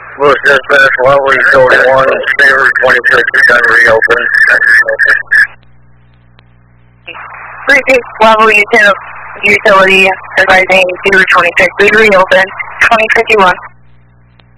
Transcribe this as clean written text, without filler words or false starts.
Louis Dispatch, level utility 1, Saver 26% reopen. Repeat, level utility advising 026, please reopen 2051.